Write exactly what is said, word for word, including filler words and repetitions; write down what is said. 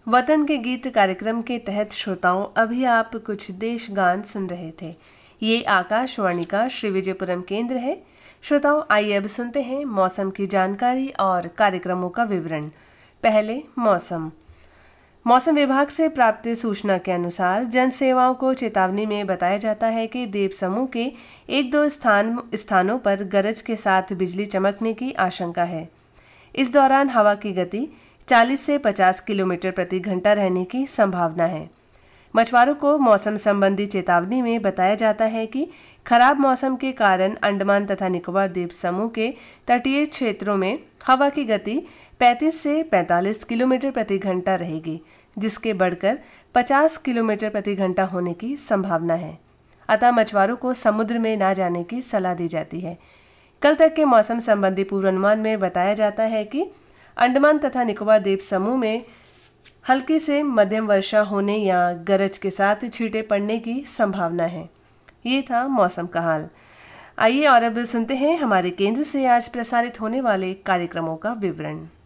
वतन के गीत कार्यक्रम के तहत श्रोताओं अभी आप कुछ देश गान सुन रहे थे। ये आकाशवाणी का श्री विजयपुरम केंद्र है। श्रोताओं आइए अब सुनते हैं मौसम की जानकारी और कार्यक्रमों का विवरण। पहले मौसम। मौसम विभाग से प्राप्त सूचना के अनुसार जन सेवाओं को चेतावनी में बताया जाता है कि द्वीप समूह के एक दो स्थान स्थानों पर गरज के साथ बिजली चमकने की आशंका है। इस दौरान हवा की गति चालीस से पचास किलोमीटर प्रति घंटा रहने की संभावना है। मछुआरों को मौसम संबंधी चेतावनी में बताया जाता है कि खराब मौसम के कारण अंडमान तथा निकोबार द्वीप समूह के तटीय क्षेत्रों में हवा की गति पैंतीस से पैंतालीस किलोमीटर प्रति घंटा रहेगी, जिसके बढ़कर पचास किलोमीटर प्रति घंटा होने की संभावना है। अतः मछुआरों को समुद्र में न जाने की सलाह दी जाती है। कल तक के मौसम संबंधी पूर्वानुमान में बताया जाता है कि अंडमान तथा निकोबार द्वीप समूह में हल्की से मध्यम वर्षा होने या गरज के साथ छींटे पड़ने की संभावना है। ये था मौसम का हाल। आइए और अब सुनते हैं हमारे केंद्र से आज प्रसारित होने वाले कार्यक्रमों का विवरण।